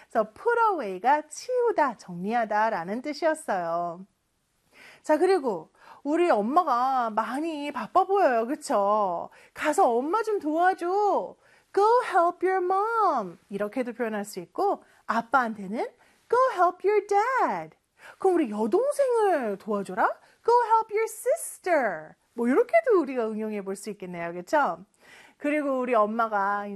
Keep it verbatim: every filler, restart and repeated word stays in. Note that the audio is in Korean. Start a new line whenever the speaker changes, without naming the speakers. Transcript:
그래서 put away가 치우다, 정리하다 라는 뜻이었어요. 자, 그리고 우리 엄마가 많이 바빠 보여요. 그쵸? 가서 엄마 좀 도와줘. Go help your mom. 이렇게도 표현할 수 있고, 아빠한테는 Go help your dad. 그럼 우리 여동생을 도와줘라? Go help your sister. 뭐 이렇게도 우리가 응용해 볼 수 있겠네요. 그쵸? 그리고 우리 엄마가